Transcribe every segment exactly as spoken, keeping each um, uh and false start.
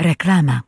Reklama.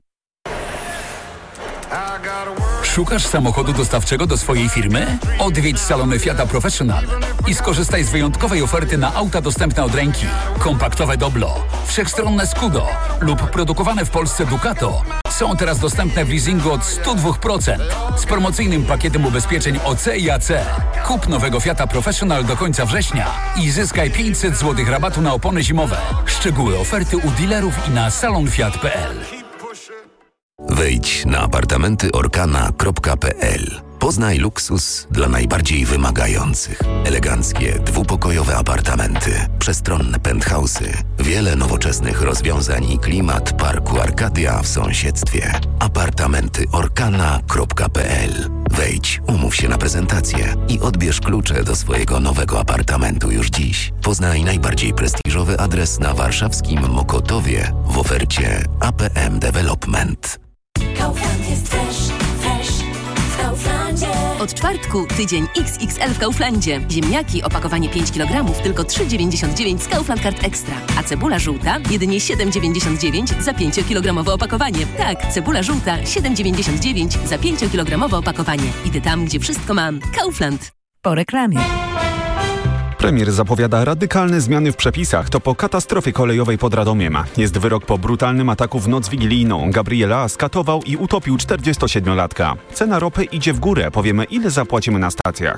Szukasz samochodu dostawczego do swojej firmy? Odwiedź salony Fiata Professional i skorzystaj z wyjątkowej oferty na auta dostępne od ręki. Kompaktowe Doblo, wszechstronne Scudo lub produkowane w Polsce Ducato są teraz dostępne w leasingu od sto dwa procent z promocyjnym pakietem ubezpieczeń O C i A C. Kup nowego Fiata Professional do końca września i zyskaj pięćset złotych rabatu na opony zimowe. Szczegóły oferty u dealerów i na salon fiat kropka p l. Wejdź na apartamenty orkana kropka p l. Poznaj luksus dla najbardziej wymagających. Eleganckie, dwupokojowe apartamenty, przestronne penthouse'y, wiele nowoczesnych rozwiązań i klimat parku Arkadia w sąsiedztwie. apartamenty orkana kropka p l. Wejdź, umów się na prezentację i odbierz klucze do swojego nowego apartamentu już dziś. Poznaj najbardziej prestiżowy adres na warszawskim Mokotowie w ofercie A P M Development. Kaufland jest fresh, fresh w Kauflandzie. Od czwartku tydzień X X L w Kauflandzie. Ziemniaki opakowanie pięć kilogramów tylko trzy dziewięćdziesiąt dziewięć z Kaufland Card Extra. A cebula żółta jedynie siedem dziewięćdziesiąt dziewięć za pięciokilogramowe opakowanie. Tak, cebula żółta siedem dziewięćdziesiąt dziewięć za pięciokilogramowe opakowanie. Idę tam, gdzie wszystko mam. Kaufland. Po reklamie. Premier zapowiada radykalne zmiany w przepisach. To po katastrofie kolejowej pod Radomiem. Jest wyrok po brutalnym ataku w noc wigilijną. Gabriel A. skatował i utopił czterdziestosiedmiolatka. Cena ropy idzie w górę. Powiemy, ile zapłacimy na stacjach.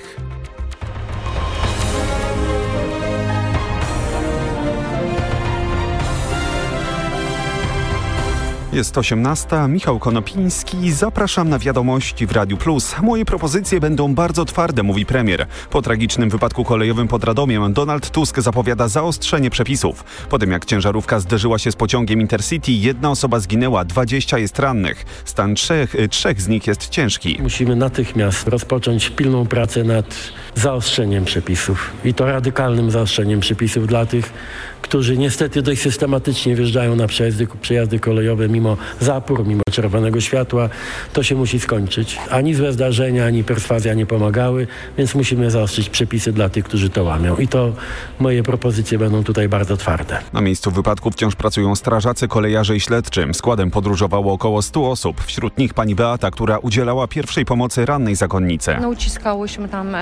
Jest osiemnasta, Michał Konopiński. Zapraszam na wiadomości w Radiu Plus. Moje propozycje będą bardzo twarde, mówi premier. Po tragicznym wypadku kolejowym pod Radomiem Donald Tusk zapowiada zaostrzenie przepisów. Po tym jak ciężarówka zderzyła się z pociągiem Intercity, jedna osoba zginęła, dwadzieścia jest rannych. Stan trzech, trzech z nich jest ciężki. Musimy natychmiast rozpocząć pilną pracę nad zaostrzeniem przepisów. I to radykalnym zaostrzeniem przepisów dla tych, którzy niestety dość systematycznie wjeżdżają na przejazdy, przejazdy kolejowe mimo zapór, mimo czerwonego światła. To się musi skończyć. Ani złe zdarzenia, ani perswazja nie pomagały, więc musimy zaostrzyć przepisy dla tych, którzy to łamią. I to moje propozycje będą tutaj bardzo twarde. Na miejscu wypadku wciąż pracują strażacy, kolejarze i śledczy. Składem podróżowało około stu osób. Wśród nich pani Beata, która udzielała pierwszej pomocy rannej zakonnicy. No, uciskałyśmy tam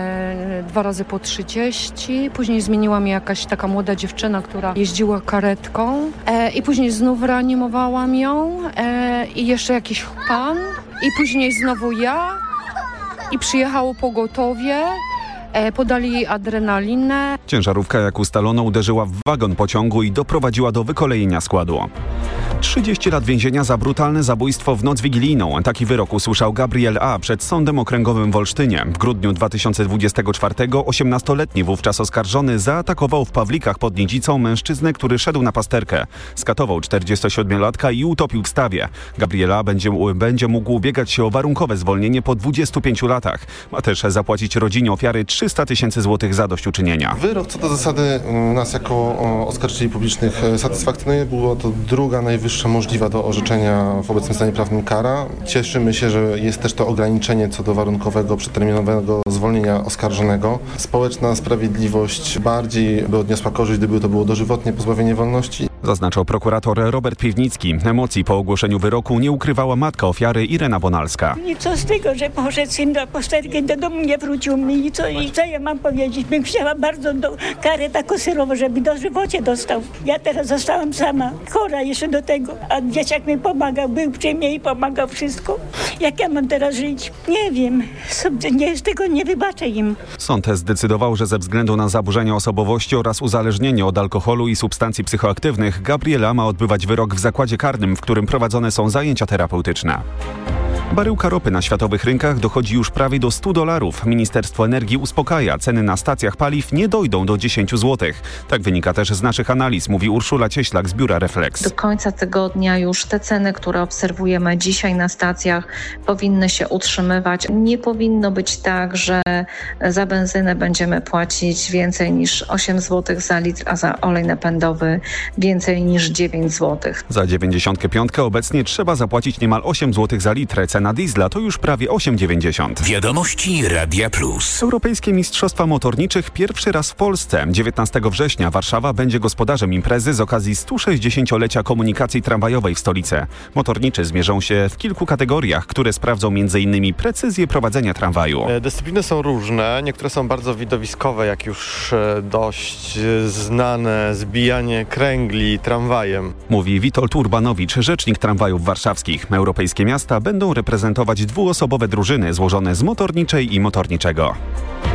e, dwa razy po trzydzieści. Później zmieniła mnie jakaś taka młoda dziewczyna, która jeździła karetką e, i później znów reanimowałam ją e, i jeszcze jakiś pan i później znowu ja i przyjechało pogotowie. Podali jej adrenalinę. Ciężarówka, jak ustalono, uderzyła w wagon pociągu i doprowadziła do wykolejenia składu. trzydzieści lat więzienia za brutalne zabójstwo w noc wigilijną. Taki wyrok usłyszał Gabriel A. przed Sądem Okręgowym w Olsztynie. W grudniu dwa tysiące dwudziestego czwartego osiemnastoletni wówczas oskarżony zaatakował w Pawlikach pod Niedzicą mężczyznę, który szedł na pasterkę. Skatował czterdziestosiedmiolatka i utopił w stawie. Gabriel A. będzie, będzie mógł ubiegać się o warunkowe zwolnienie po dwudziestu pięciu latach. Ma też zapłacić rodzinie ofiary trzysta tysięcy złotych zadośćuczynienia. Wyrok co do zasady nas jako oskarżycieli publicznych satysfakcjonuje. Była to druga najwyższa możliwa do orzeczenia w obecnym stanie prawnym kara. Cieszymy się, że jest też to ograniczenie co do warunkowego, przedterminowego zwolnienia oskarżonego. Społeczna sprawiedliwość bardziej by odniosła korzyść, gdyby to było dożywotnie pozbawienie wolności. Zaznaczał prokurator Robert Piwnicki. Emocji po ogłoszeniu wyroku nie ukrywała matka ofiary Irena Bonalska. I co z tego, że poszedł syn na pasterkę, do domu nie wrócił mi i co, i co ja mam powiedzieć? Bym chciała bardzo do, karę taką surową, żeby dożywocie dostał. Ja teraz zostałam sama, chora jeszcze do tego, a dzieciak mi pomagał, był przy mnie i pomagał wszystko. Jak ja mam teraz żyć? Nie wiem, nie, z tego nie wybaczę im. Sąd zdecydował, że ze względu na zaburzenia osobowości oraz uzależnienie od alkoholu i substancji psychoaktywnych Gabriela ma odbywać wyrok w zakładzie karnym, w którym prowadzone są zajęcia terapeutyczne. Baryłka ropy na światowych rynkach dochodzi już prawie do stu dolarów. Ministerstwo Energii uspokaja, ceny na stacjach paliw nie dojdą do dziesięciu złotych. Tak wynika też z naszych analiz, mówi Urszula Cieślak z biura Reflex. Do końca tygodnia już te ceny, które obserwujemy dzisiaj na stacjach, powinny się utrzymywać. Nie powinno być tak, że za benzynę będziemy płacić więcej niż osiem złotych za litr, a za olej napędowy więcej niż dziewięć złotych. Za dziewięćdziesiątkę piątkę obecnie trzeba zapłacić niemal osiem złotych za litr. Cena na diesla to już prawie osiem dziewięćdziesiąt. Wiadomości Radia Plus. Europejskie Mistrzostwa Motorniczych pierwszy raz w Polsce. dziewiętnastego września Warszawa będzie gospodarzem imprezy z okazji stu sześćdziesięciolecia komunikacji tramwajowej w stolicy. Motorniczy zmierzą się w kilku kategoriach, które sprawdzą między innymi precyzję prowadzenia tramwaju. Dyscypliny są różne, niektóre są bardzo widowiskowe, jak już dość znane zbijanie kręgli tramwajem. Mówi Witold Urbanowicz, rzecznik tramwajów warszawskich. Europejskie miasta będą reprezentować dwuosobowe drużyny złożone z motorniczej i motorniczego.